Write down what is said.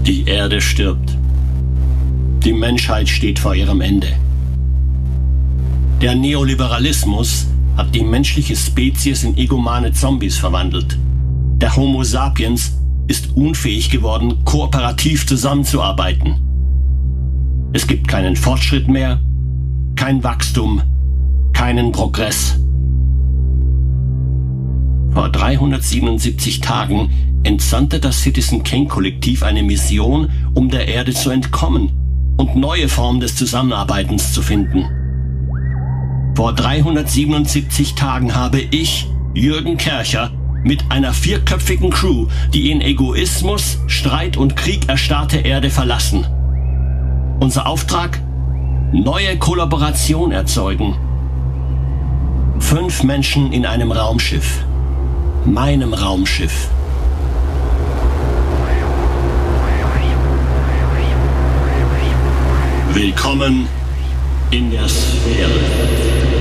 Die Erde stirbt. Die Menschheit steht vor ihrem Ende. Der Neoliberalismus hat die menschliche Spezies in egomane Zombies verwandelt. Der Homo sapiens ist unfähig geworden, kooperativ zusammenzuarbeiten. Es gibt keinen Fortschritt mehr, kein Wachstum, keinen Progress. Vor 377 Tagen entsandte das Citizen Kane-Kollektiv eine Mission, um der Erde zu entkommen und neue Formen des Zusammenarbeitens zu finden. Vor 377 Tagen habe ich, Jürgen Kercher, mit einer 4-köpfigen Crew die in Egoismus, Streit und Krieg erstarrte Erde verlassen. Unser Auftrag? Neue Kollaboration erzeugen. 5 Menschen in einem Raumschiff. Meinem Raumschiff. Willkommen in der Sphäre.